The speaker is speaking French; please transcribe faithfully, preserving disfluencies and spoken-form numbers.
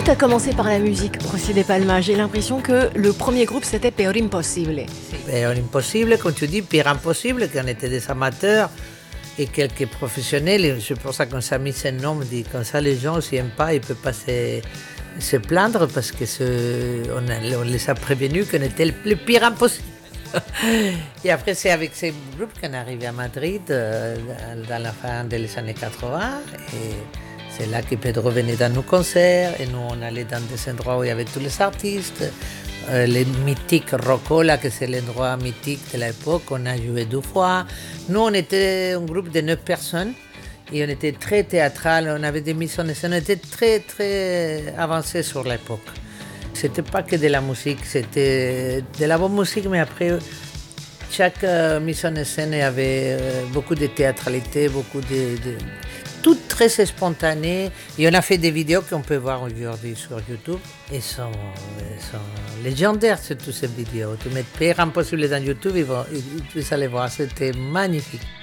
tout a commencé par la musique, Rossi de Palma. J'ai l'impression que le premier groupe, c'était Peor Impossible. Peor Impossible, comme tu dis, Pire Impossible, qu'on était des amateurs et quelques professionnels. Et c'est pour ça qu'on s'est mis ce nom, dit comme ça, les gens, s'ils n'aiment pas, ils ne peuvent pas se, se plaindre parce qu'on on les a prévenus qu'on était le, le pire impossible. Et après, c'est avec ces groupes qu'on est arrivé à Madrid euh, dans la fin des années quatre-vingts. Et c'est là que Pedro venait dans nos concerts et nous, on allait dans des endroits où il y avait tous les artistes. Euh, les mythiques Rocola, que c'est l'endroit mythique de l'époque, on a joué deux fois. Nous, on était un groupe de neuf personnes et on était très théâtral, on avait des mises en scène, on était très, très avancés sur l'époque. C'était pas que de la musique, c'était de la bonne musique, mais après, chaque euh, mise en scène avait euh, beaucoup de théâtralité, beaucoup de, de... tout très spontané. Et on a fait des vidéos qu'on peut voir aujourd'hui sur YouTube. Et sont, sont légendaires, toutes ces vidéos. Tu mets Peor Impossible dans YouTube, ils vont, ils, vous allez voir, c'était magnifique.